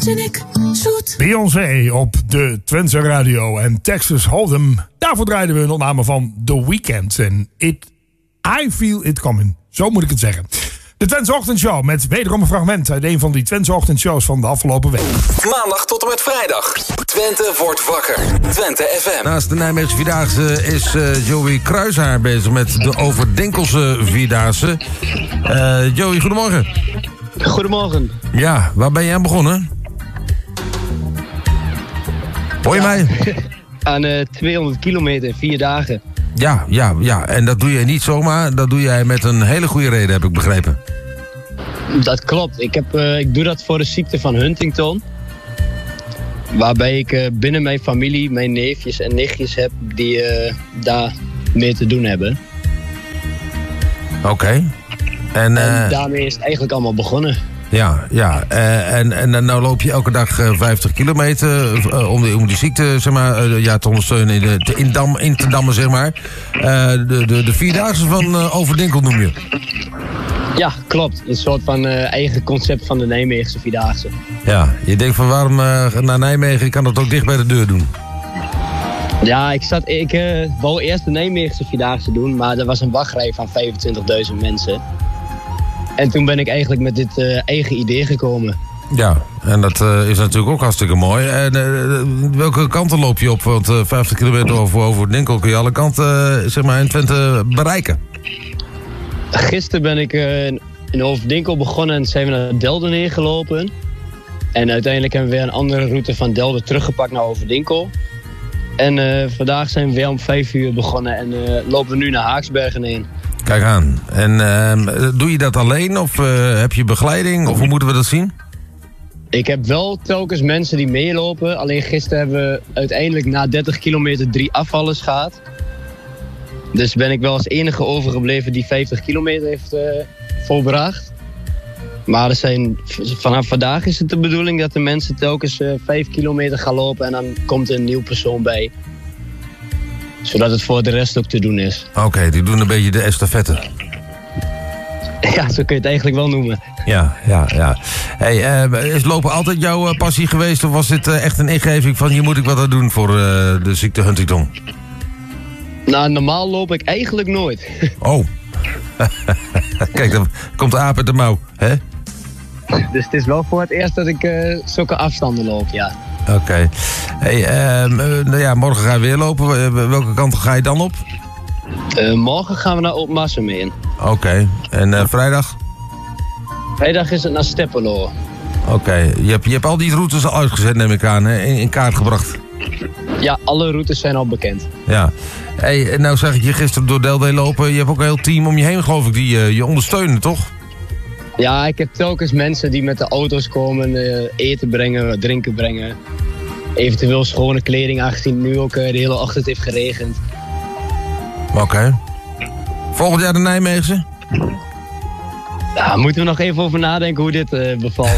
waanzinnig zoet. Beyoncé op de Twentse Radio en Texas Hold'em. Daarvoor draaiden we een opname van The Weeknd. En I Feel It Coming. Zo moet ik het zeggen. De Twentse Ochtendshow met wederom een fragment uit een van die Twentse ochtendshows van de afgelopen week. Maandag tot en met vrijdag. Twente wordt wakker. Twente FM. Naast de Nijmeegse Vierdaagse is Joey Kruishaar bezig met de Overdinkelse Vierdaagse. Joey, goedemorgen. Goedemorgen. Ja, waar ben je aan begonnen? Hoor je mij? Aan 200 kilometer in 4 dagen. Ja. En dat doe je niet zomaar. Dat doe jij met een hele goede reden, heb ik begrepen. Dat klopt. Ik doe dat voor de ziekte van Huntington. Waarbij ik binnen mijn familie, mijn neefjes en nichtjes heb die daar mee te doen hebben. Oké. En daarmee is het eigenlijk allemaal begonnen. Ja. En nou loop je elke dag 50 kilometer om die ziekte, zeg maar, te ondersteunen, in te dammen, zeg maar. De Vierdaagse van Overdinkel noem je. Ja, klopt. Een soort van eigen concept van de Nijmeegse Vierdaagse. Ja, je denkt van waarom naar Nijmegen, ik kan dat ook dicht bij de deur doen. Ja, ik wou eerst de Nijmeegse Vierdaagse doen, maar er was een wachtrij van 25.000 mensen. En toen ben ik eigenlijk met dit eigen idee gekomen. Ja, en dat is natuurlijk ook hartstikke mooi. En welke kanten loop je op? Want 50 kilometer over Dinkel kun je alle kanten zeg maar in Twente bereiken. Gisteren ben ik in Overdinkel begonnen en zijn we naar Delden neergelopen. En uiteindelijk hebben we weer een andere route van Delden teruggepakt naar Overdinkel. En vandaag zijn we weer om 5 uur begonnen en lopen we nu naar Haaksbergen heen. Kijk aan. En doe je dat alleen of heb je begeleiding? Of hoe moeten we dat zien? Ik heb wel telkens mensen die meelopen. Alleen gisteren hebben we uiteindelijk na 30 kilometer 3 afvallers gehad. Dus ben ik wel als enige overgebleven die 50 kilometer heeft volbracht. Maar vanaf vandaag is het de bedoeling dat de mensen telkens 5 kilometer gaan lopen. En dan komt er een nieuw persoon bij. Zodat het voor de rest ook te doen is. Oké, die doen een beetje de estafette. Ja, zo kun je het eigenlijk wel noemen. Ja. Hey, is lopen altijd jouw passie geweest? Of was dit echt een ingeving van hier moet ik wat aan doen voor de ziekte Huntington? Nou, normaal loop ik eigenlijk nooit. Oh. Kijk, dan komt de aap uit de mouw, hè? Dus het is wel voor het eerst dat ik zulke afstanden loop, ja. Oké. Hey, morgen ga je weer lopen. Welke kant ga je dan op? Morgen gaan we naar Oudmassum in. Oké. En vrijdag? Vrijdag is het naar Steppelo. Oké. Je hebt al die routes al uitgezet, neem ik aan, hè? In kaart gebracht. Ja, alle routes zijn al bekend. Ja. Hey, nou zag ik je gisteren door Delden lopen. Je hebt ook een heel team om je heen, geloof ik, die je ondersteunen, toch? Ja, ik heb telkens mensen die met de auto's komen, eten brengen, drinken brengen. Eventueel schone kleding, aangezien het nu ook de hele ochtend heeft geregend. Oké. Volgend jaar de Nijmeegse? Ja, moeten we nog even over nadenken hoe dit bevalt.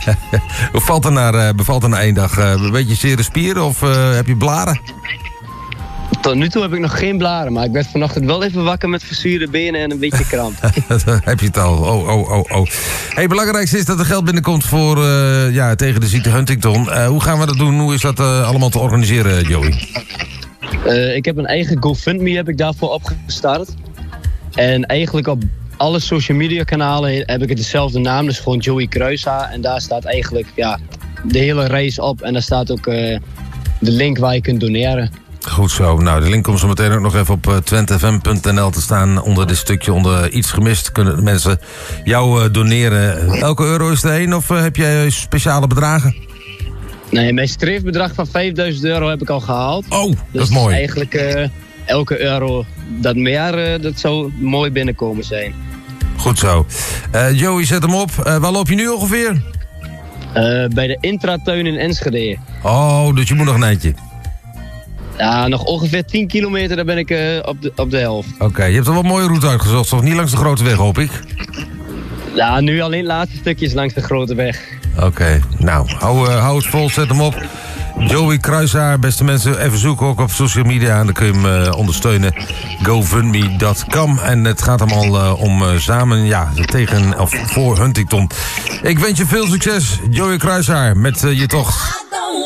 Hoe bevalt er na 1 dag? Een beetje zere spieren of heb je blaren? Tot nu toe heb ik nog geen blaren, maar ik werd vanochtend wel even wakker met verzuurde benen en een beetje kramp. Heb je het al? Oh. Hey, het belangrijkste is dat er geld binnenkomt voor, tegen de ziekte Huntington. Hoe gaan we dat doen? Hoe is dat allemaal te organiseren, Joey? Ik heb een eigen GoFundMe heb ik daarvoor opgestart. En eigenlijk op alle social media kanalen heb ik het dezelfde naam, dus gewoon Joey Kruishaar. En daar staat eigenlijk de hele reis op en daar staat ook de link waar je kunt doneren. Goed zo. Nou, de link komt zo meteen ook nog even op twentefm.nl te staan. Onder dit stukje, onder iets gemist, kunnen mensen jou doneren. Elke euro is er heen of heb jij speciale bedragen? Nee, mijn streefbedrag van €5.000 heb ik al gehaald. Oh, dus dat is mooi. Eigenlijk elke euro dat meer, dat zou mooi binnenkomen zijn. Goed zo. Joey, zet hem op. Waar loop je nu ongeveer? Bij de Intratuin in Enschede. Oh, dus je moet nog een eindje. Ja, nog ongeveer 10 kilometer, daar ben ik op de helft. Oké, je hebt er wel een mooie route uitgezocht, toch niet langs de grote weg, hoop ik? Ja, nu alleen laatste stukjes langs de grote weg. Oké, nou, hou het vol, zet hem op. Joey Kruisaar, beste mensen, even zoeken ook op social media en dan kun je hem ondersteunen. GoFundMe.com. En het gaat allemaal om samen tegen of voor Huntington. Ik wens je veel succes, Joey Kruisaar, met je tocht.